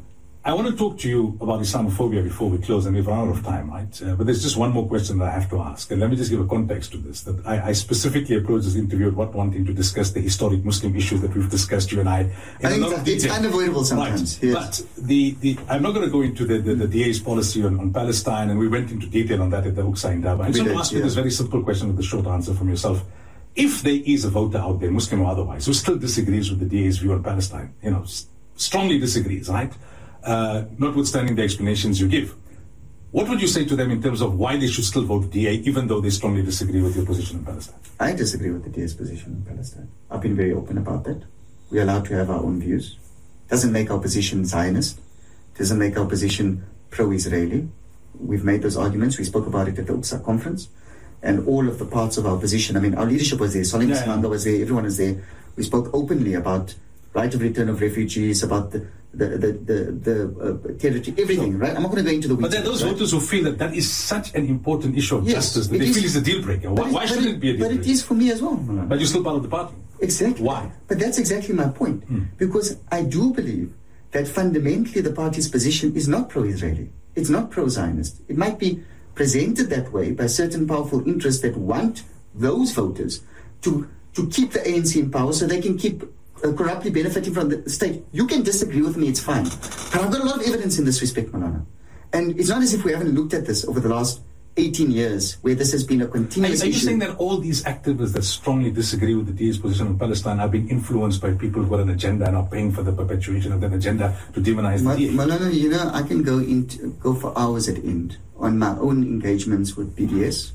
I want to talk to you about Islamophobia before we close, and we've run out of time, right? Uh, but there's just one more question that I have to ask, and let me just give a context to this. That I, I specifically approached this interview with wanting to discuss the historic Muslim issues that we've discussed, you and I, in I think a lot of it's detail. unavoidable sometimes. Right. Yes. But the, the, I'm not going to go into the, the, the D A's policy on, on Palestine, and we went into detail on that at the Uksa Indaba. I just want to ask you this very simple question with a short answer from yourself. If there is a voter out there, Muslim or otherwise, who still disagrees with the D A's view on Palestine, you know, strongly disagrees, right? Uh, notwithstanding the explanations you give, what would you say to them in terms of why they should still vote D A, even though they strongly disagree with your position in Palestine? I disagree with the D A's position in Palestine. I've been very open about that. We're allowed to have our own views. Doesn't make our position Zionist. Doesn't make our position pro-Israeli. We've made those arguments. We spoke about it at the Uksa conference. And all of the parts of our position, I mean, our leadership was there. Salim yeah, Simanga yeah. was there. Everyone was there. We spoke openly about right of return of refugees, about the the the the, the uh, territory, everything, sure. right? I'm not going to go into the weeds. But there are those right? voters who feel that that is such an important issue of yes, justice that they is, feel it's a deal breaker. Why, why shouldn't it, it be a deal but breaker? But it is for me as well. But you're still part of the party. Exactly. Why? But that's exactly my point. Hmm. Because I do believe that fundamentally the party's position is not pro-Israeli. It's not pro-Zionist. It might be presented that way by certain powerful interests that want those voters to to keep the A N C in power so they can keep uh, corruptly benefiting from the state. You can disagree with me, it's fine. But I've got a lot of evidence in this respect, Malana. And it's not as if we haven't looked at this over the last eighteen years, where this has been a continuous Are, are you issue. saying that all these activists that strongly disagree with the D A's position on Palestine are being influenced by people who have an agenda and are paying for the perpetuation of that agenda to demonize Ma- the D A? Malana, you know, I can go into, go for hours at end on my own engagements with P D S,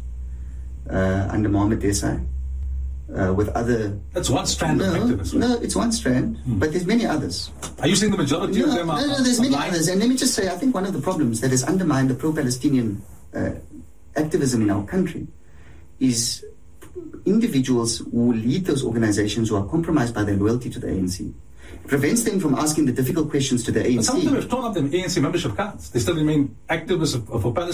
uh, under Mohammed Desai, uh, with other... That's one strand no, of activists, right? No, it's one strand, hmm. but there's many others. Are you saying the majority no, of them are... No, no, there's are many lying? others. And let me just say, I think one of the problems that has undermined the pro-Palestinian uh, activism in our country is individuals who lead those organizations who are compromised by their loyalty to the A N C. It prevents them from asking the difficult questions to the A N C. But some of them have torn up their A N C membership cards. They still remain activists for Palestine.